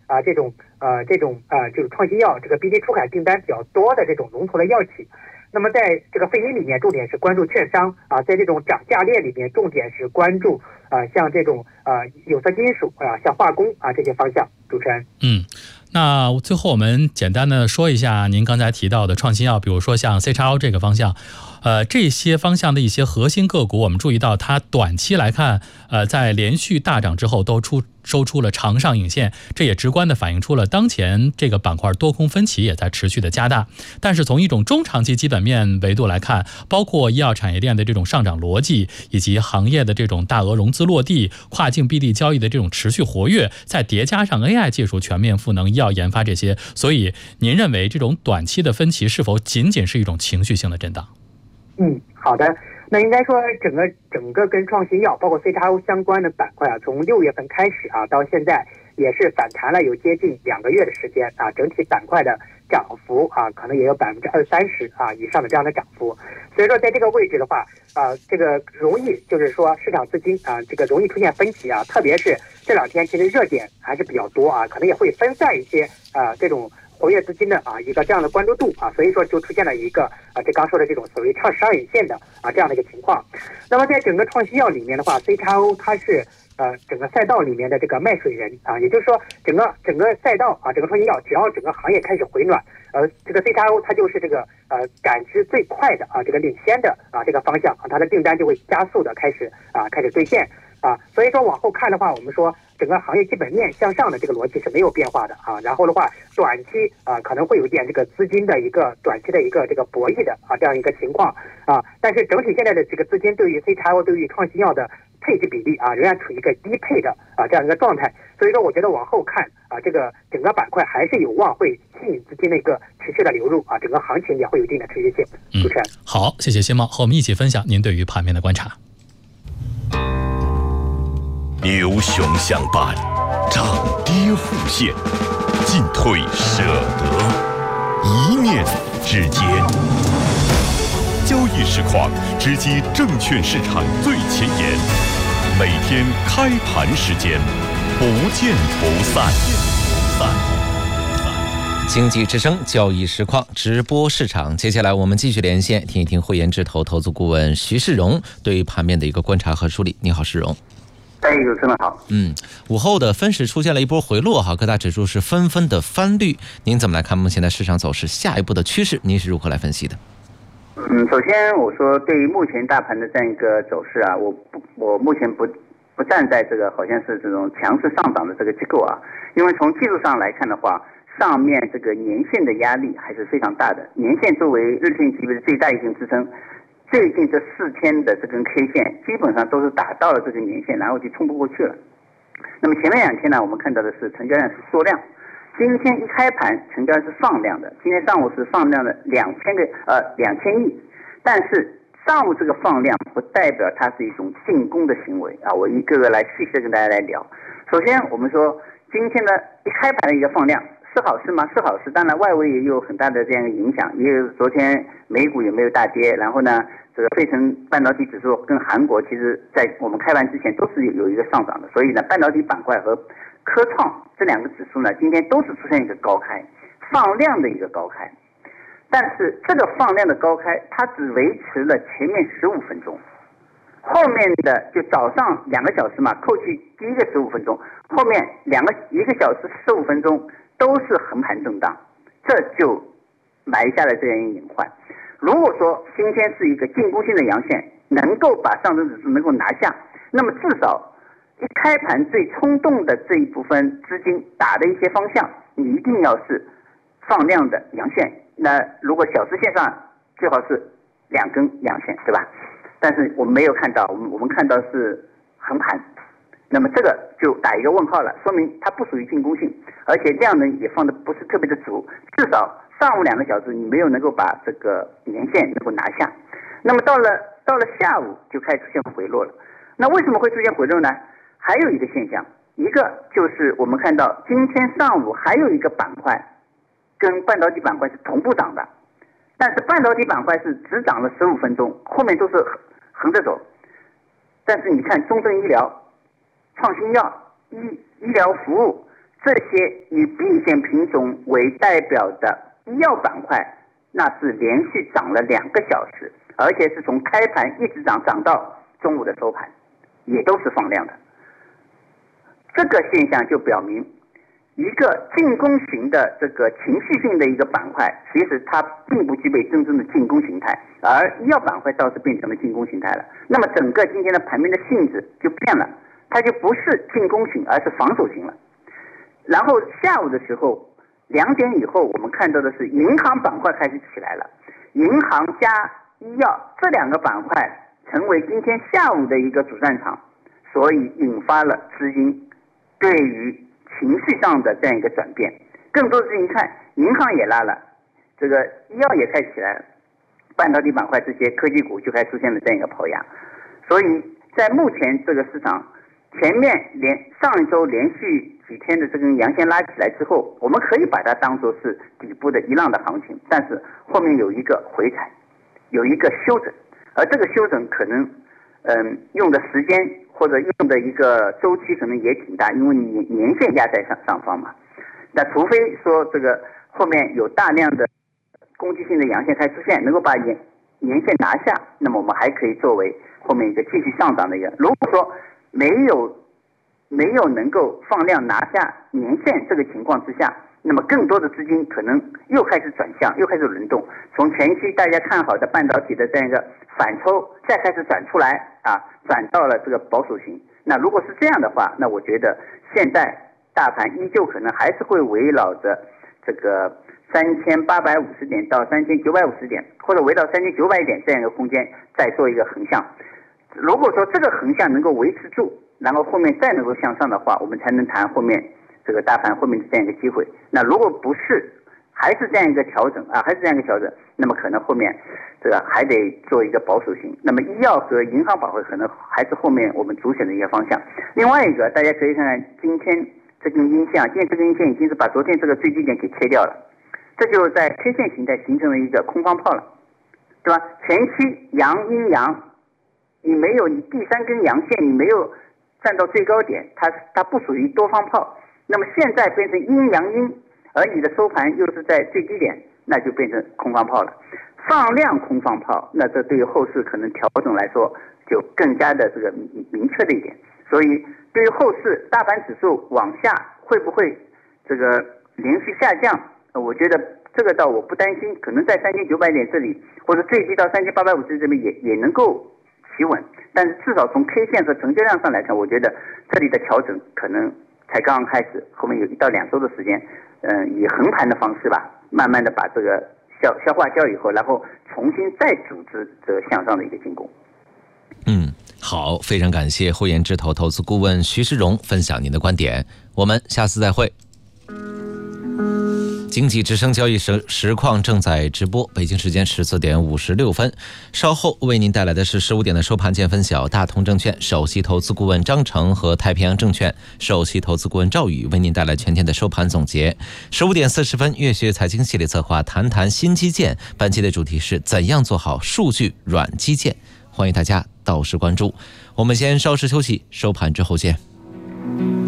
就是创新药这个 BD 出海订单比较多的这种龙头的药企。那么在这个肺炎里面，重点是关注券商在这种涨价链里面，重点是关注像这种有色金属像化工这些方向。主持人， 那最后我们简单的说一下您刚才提到的创新药，比如说像 CXO 这个方向，这些方向的一些核心个股，我们注意到它短期来看，在连续大涨之后都收出了长上影线，这也直观的反映出了当前这个板块多空分歧也在持续的加大。但是从一种中长期基本面维度来看，包括医药产业链的这种上涨逻辑，以及行业的这种大额融资落地、跨境 BD 交易的这种持续活跃，再叠加上 AI 技术全面赋能医药研发这些，所以您认为这种短期的分歧是否仅仅是一种情绪性的震荡？ 好的。那应该说整个跟创新药包括 CXO 相关的板块从6月份开始到现在也是反弹了有接近2个月的时间整体板块的涨幅可能也有20-30%以上的这样的涨幅。所以说在这个位置的话这个容易就是说市场资金这个容易出现分歧特别是这2天其实热点还是比较多可能也会分散一些这种活跃资金的一个这样的关注度所以说就出现了一个这刚说的这种所谓唱上影线的这样的一个情况。那么在整个创新药里面的话 CXO 它是整个赛道里面的这个卖水人也就是说整个赛道整个创新药只要整个行业开始回暖这个 CXO 它就是这个感知最快的这个领先的这个方向它的订单就会加速的开始兑现所以说往后看的话，我们说整个行业基本面向上的这个逻辑是没有变化的然后的话，短期可能会有一点这个资金的一个短期的一个这个博弈的这样一个情况但是整体现在的这个资金对于 CXO 对于创新药的配置比例仍然处于一个低配的这样一个状态。所以说我觉得往后看这个整个板块还是有望会吸引资金的一个持续的流入整个行情也会有一定的持续性。主持人， 好，谢谢新茂和我们一起分享您对于盘面的观察。 牛熊相伴，涨跌互现，进退舍得，一念之间。交易实况直击证券市场最前沿，每天开盘时间，不见不散。 经济之声交易实况直播市场，接下来我们继续连线，听一听汇研智投投资顾问徐世荣对于盘面的一个观察和梳理。你好，世荣。 主持人好。 午后的分时出现了一波回落各大指数是纷纷的翻绿，您怎么来看目前的市场走势？下一步的趋势您是如何来分析的？ 首先我说对于目前大盘的这样一个走势我目前不站在这个好像是这种强势上涨的这个机构因为从技术上来看的话，上面这个年线的压力还是非常大的，年线作为日线级别的最大一根支撑，最近这4天的这根 K 线基本上都是打到了这个年线，然后就冲不过去了。那么前面2天呢，我们看到的是成交量是缩量，今天一开盘成交量是放量的，今天上午是放量的2000亿，但是上午这个放量不代表它是一种进攻的行为我一个个来细细的跟大家来聊。首先我们说今天的一开盘的一个放量是好事吗？是好事，当然外围也有很大的这样一个影响，也有昨天美股也没有大跌，然后呢这个费城半导体指数跟韩国其实在我们开盘之前都是有一个上涨的，所以呢半导体板块和科创这2个指数呢今天都是出现一个高开，放量的一个高开。但是这个放量的高开它只维持了前面15分钟，后面的就早上2个小时嘛，扣去第一个15分钟，后面1个小时15分钟都是横盘震荡，这就埋下了这样一个隐患。如果说今天是一个进攻性的阳线，能够把上证指数能够拿下，那么至少一开盘最冲动的这一部分资金打的一些方向，你一定要是放量的阳线。那如果小时线上最好是2根阳线，对吧？但是我们没有看到，我们看到是横盘，那么这个就打一个问号了，说明它不属于进攻性，而且量能也放的不是特别的足，至少上午2个小时你没有能够把这个年线能够拿下。那么到了下午就开始出现回落了。那为什么会出现回落呢？还有一个现象，一个就是我们看到今天上午还有一个板块跟半导体板块是同步涨的，但是半导体板块是只涨了15分钟，后面都是横着走。但是你看中证医疗、创新药、医疗服务这些以避险品种为代表的医药板块，那是连续涨了2个小时，而且是从开盘一直涨到中午的收盘，也都是放量的。这个现象就表明，一个进攻型的这个情绪性的一个板块，其实它并不具备真正的进攻形态，而医药板块倒是变成了进攻形态了。那么整个今天的盘面的性质就变了，它就不是进攻型，而是防守型了。然后下午的时候2点以后，我们看到的是银行板块开始起来了，银行加医药这2个板块成为今天下午的一个主战场，所以引发了资金对于情绪上的这样一个转变。更多的资金看银行也拉了，这个医药也开始起来了，半导体板块这些科技股就开始出现了这样一个跑压。所以在目前这个市场前面上一周连续几天的这根阳线拉起来之后，我们可以把它当作是底部的一浪的行情，但是后面有一个回踩，有一个修整，而这个修整可能用的时间或者用的一个周期可能也挺大，因为你年线压在上方嘛。那除非说这个后面有大量的攻击性的阳线开始出现，能够把年线拿下，那么我们还可以作为后面一个继续上涨的一个。如果说没有能够放量拿下年线这个情况之下，那么更多的资金可能又开始转向，又开始轮动，从前期大家看好的半导体的这样一个反抽，再开始转出来转到了这个保守型。那如果是这样的话，那我觉得现在大盘依旧可能还是会围绕着这个3850点到3950点，或者围绕3900点这样一个空间再做一个横向。如果说这个横向能够维持住，然后后面再能够向上的话，我们才能谈后面这个大盘后面的这样一个机会。那如果不是，还是这样一个调整那么可能后面这个还得做一个保守型。那么医药和银行板块可能还是后面我们主选的一个方向。另外一个，大家可以看看今天这根阴线，今天这根阴线已经是把昨天这个最低点给切掉了，这就在 K 线形态形成了一个空方炮了，对吧？前期阳阴阳，你第3根阳线你没有站到最高点，它不属于多方炮。那么现在变成阴阳阴，而你的收盘又是在最低点，那就变成空方炮了。放量空方炮，那这对于后市可能调整来说就更加的这个明确的一点。所以对于后市大盘指数往下会不会这个连续下降，我觉得这个倒我不担心，可能在3900点这里，或者最低到3850这边也能够企稳。但是至少从 K 线和成交量上来看，我觉得这里的调整可能才刚刚开始，后面有1到2周的时间，以横盘的方式吧，慢慢的把这个消化掉以后，然后重新再组织这个向上的一个进攻。 好，非常感谢汇研智投投资顾问徐世荣分享您的观点，我们下次再会。经济之声交易实况正在直播，北京时间14点56分。稍后为您带来的是15点的收盘见分晓，大同证券首席投资顾问张成和太平洋证券首席投资顾问赵宇为您带来全天的收盘总结。15点40分，粤学财经系列策划谈谈新基建，本期的主题是怎样做好数据软基建，欢迎大家到时关注。我们先稍事休息，收盘之后见。